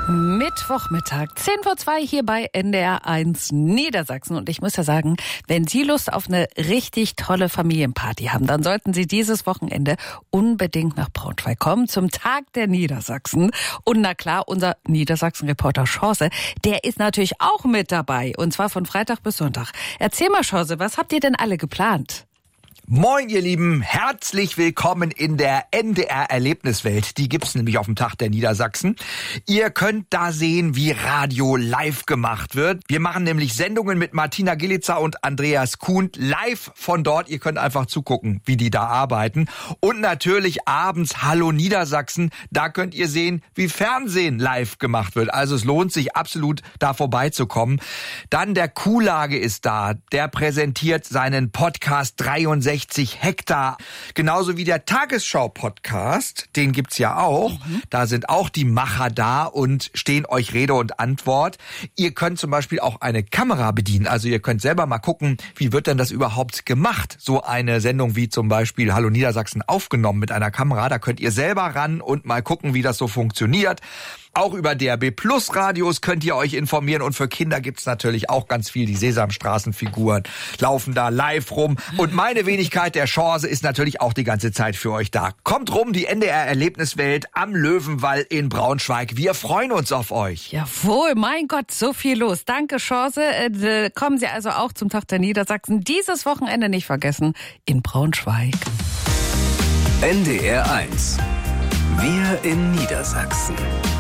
Mittwochmittag, 10:02 hier bei NDR 1 Niedersachsen. Und ich muss ja sagen, wenn Sie Lust auf eine richtig tolle Familienparty haben, dann sollten Sie dieses Wochenende unbedingt nach Braunschweig kommen zum Tag der Niedersachsen. Und na klar, unser Niedersachsen-Reporter Schorse, der ist natürlich auch mit dabei. Und zwar von Freitag bis Sonntag. Erzähl mal, Schorse, was habt ihr denn alle geplant? Moin, ihr Lieben, herzlich willkommen in der NDR-Erlebniswelt. Die gibt's nämlich auf dem Tag der Niedersachsen. Ihr könnt da sehen, wie Radio live gemacht wird. Wir machen nämlich Sendungen mit Martina Gilitzer und Andreas Kuhn live von dort. Ihr könnt einfach zugucken, wie die da arbeiten. Und natürlich abends Hallo Niedersachsen. Da könnt ihr sehen, wie Fernsehen live gemacht wird. Also es lohnt sich absolut, da vorbeizukommen. Dann der Kuhlage ist da. Der präsentiert seinen Podcast 63 Hektar. Genauso wie der Tagesschau-Podcast, den gibt's ja auch. Da sind auch die Macher da und stehen euch Rede und Antwort. Ihr könnt zum Beispiel auch eine Kamera bedienen. Also ihr könnt selber mal gucken, wie wird denn das überhaupt gemacht? So eine Sendung wie zum Beispiel Hallo Niedersachsen aufgenommen mit einer Kamera. Da könnt ihr selber ran und mal gucken, wie das so funktioniert. Auch über DRB Plus Radios könnt ihr euch informieren und für Kinder gibt's natürlich auch ganz viel. Die Sesamstraßenfiguren laufen da live rum und meine Wenigkeit, der Chance, ist natürlich auch die ganze Zeit für euch da. Kommt rum, die NDR-Erlebniswelt am Löwenwall in Braunschweig. Wir freuen uns auf euch. Jawohl, mein Gott, so viel los. Danke, Chance. Kommen Sie also auch zum Tag der Niedersachsen. Dieses Wochenende nicht vergessen in Braunschweig. NDR 1. Wir in Niedersachsen.